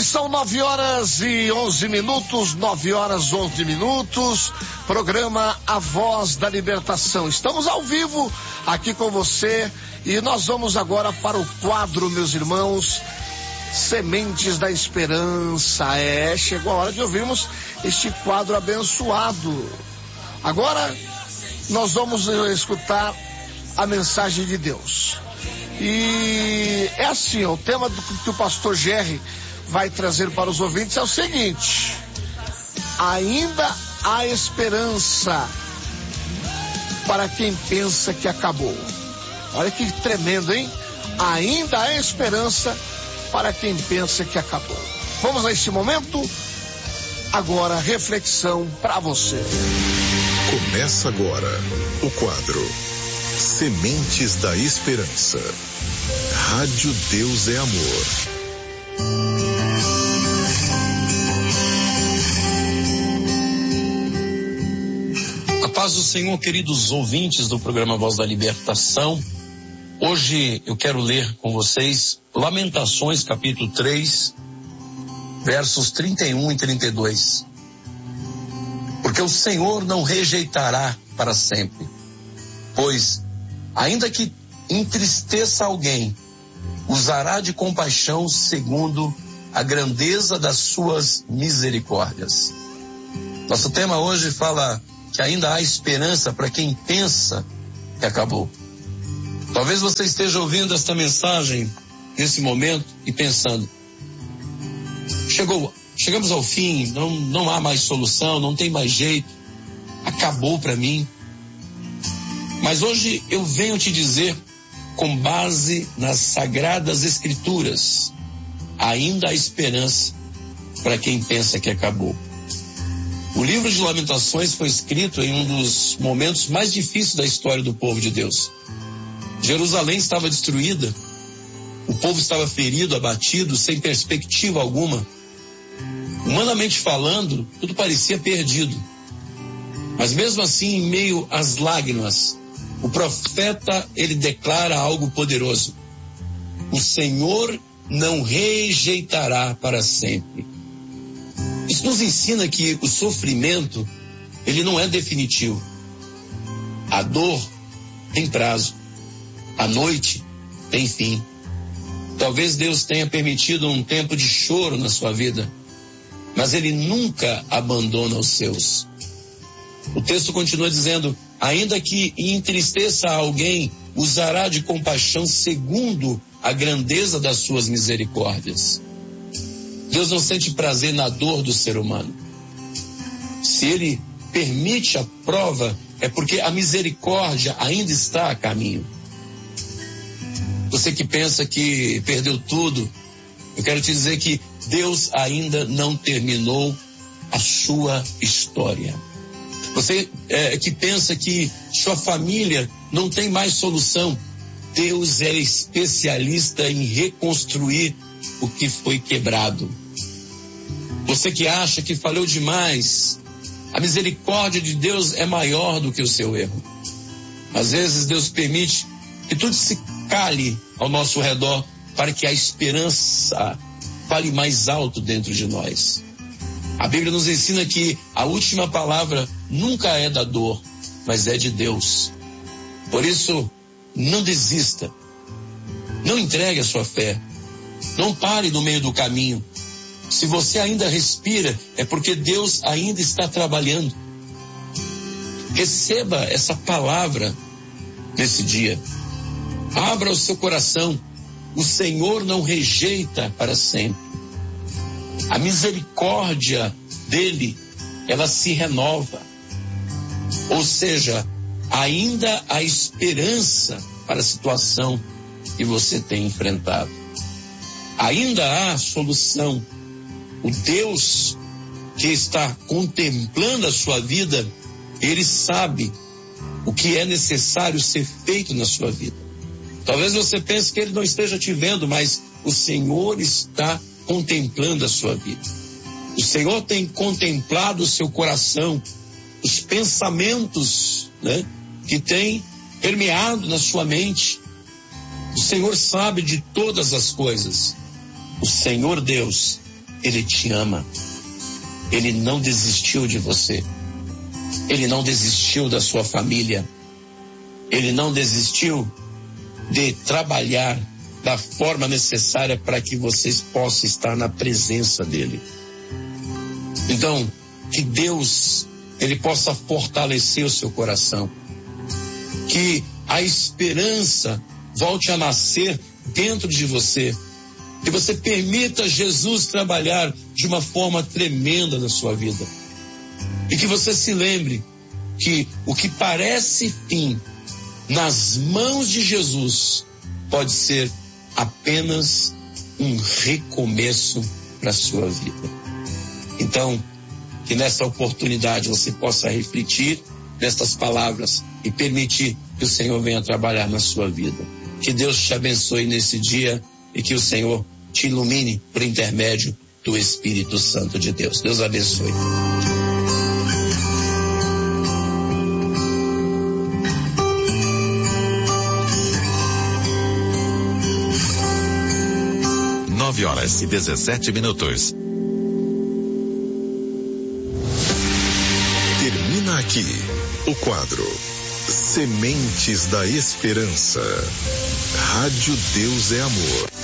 São 9h11, 9h11. Programa A Voz da Libertação. Estamos ao vivo aqui com você e nós vamos agora para o quadro, meus irmãos, Sementes da Esperança. Chegou a hora de ouvirmos este quadro abençoado. Agora nós vamos escutar a mensagem de Deus. E é assim, o tema que o pastor Jerry vai trazer para os ouvintes é o seguinte: ainda há esperança para quem pensa que acabou. Olha que tremendo, hein? Ainda há esperança para quem pensa que acabou. Vamos a este momento? Agora, reflexão para você. Começa agora o quadro Sementes da Esperança. Rádio Deus é Amor. A paz do Senhor, queridos ouvintes do programa Voz da Libertação. Hoje eu quero ler com vocês Lamentações, capítulo 3, versos 31 e 32. Porque o Senhor não rejeitará para sempre, pois, ainda que entristeça alguém, usará de compaixão segundo a grandeza das suas misericórdias. Nosso tema hoje fala que ainda há esperança para quem pensa que acabou. Talvez você esteja ouvindo esta mensagem nesse momento e pensando: chegamos ao fim, não há mais solução, não tem mais jeito, acabou para mim. Mas hoje eu venho te dizer, com base nas Sagradas Escrituras, ainda há esperança para quem pensa que acabou. O livro de Lamentações foi escrito em um dos momentos mais difíceis da história do povo de Deus. Jerusalém estava destruída, o povo estava ferido, abatido, sem perspectiva alguma. Humanamente falando, tudo parecia perdido. Mas mesmo assim, em meio às lágrimas, o profeta, ele declara algo poderoso: o Senhor não rejeitará para sempre. Isso nos ensina que o sofrimento, ele não é definitivo. A dor tem prazo. A noite tem fim. Talvez Deus tenha permitido um tempo de choro na sua vida, mas ele nunca abandona os seus. O texto continua dizendo: ainda que entristeça alguém, usará de compaixão segundo a grandeza das suas misericórdias. Deus não sente prazer na dor do ser humano. Se ele permite a prova, é porque a misericórdia ainda está a caminho. Você que pensa que perdeu tudo, eu quero te dizer que Deus ainda não terminou a sua história. Você que pensa que sua família não tem mais solução, Deus é especialista em reconstruir o que foi quebrado. Você que acha que falhou demais, a misericórdia de Deus é maior do que o seu erro. Às vezes Deus permite que tudo se cale ao nosso redor para que a esperança fale mais alto dentro de nós. A Bíblia nos ensina que a última palavra nunca é da dor, mas é de Deus. Por isso, não desista. Não entregue a sua fé. Não pare no meio do caminho. Se você ainda respira, é porque Deus ainda está trabalhando. Receba essa palavra nesse dia. Abra o seu coração. O Senhor não rejeita para sempre. A misericórdia dele, ela se renova. Ou seja, ainda há esperança para a situação que você tem enfrentado. Ainda há solução. O Deus que está contemplando a sua vida, ele sabe o que é necessário ser feito na sua vida. Talvez você pense que ele não esteja te vendo, mas o Senhor está contemplando a sua vida. O Senhor tem contemplado o seu coração, os pensamentos, que tem permeado na sua mente. O Senhor sabe de todas as coisas. O Senhor Deus, Ele te ama. Ele não desistiu de você. Ele não desistiu da sua família. Ele não desistiu de trabalhar da forma necessária para que vocês possam estar na presença dele. Então, que Deus, ele possa fortalecer o seu coração. Que a esperança volte a nascer dentro de você. Que você permita Jesus trabalhar de uma forma tremenda na sua vida. E que você se lembre que o que parece fim nas mãos de Jesus pode ser apenas um recomeço para a sua vida. Então, que nessa oportunidade você possa refletir nestas palavras e permitir que o Senhor venha trabalhar na sua vida. Que Deus te abençoe nesse dia e que o Senhor te ilumine por intermédio do Espírito Santo de Deus. Deus abençoe. Horas e 17 minutos. Termina aqui o quadro Sementes da Esperança. Rádio Deus é Amor.